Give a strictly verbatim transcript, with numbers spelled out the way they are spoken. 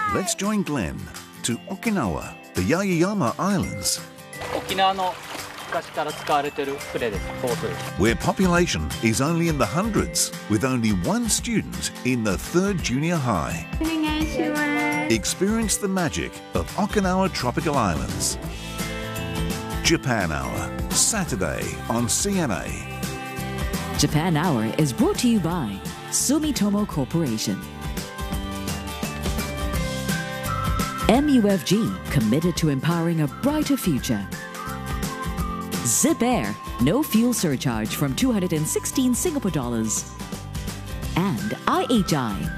Let's join Glenn to Okinawa, the Yaeyama Islands, 沖縄の昔から使われている船です。ボートです。 where population is only in the hundreds, with only one student in the third junior high. Experience the magic of Okinawa Tropical Islands. Japan Hour, Saturday on C N A. Japan Hour is brought to you by Sumitomo Corporation. M U F G, committed to empowering a brighter future. Zip Air, no fuel surcharge from two hundred sixteen Singapore dollars. And I H I,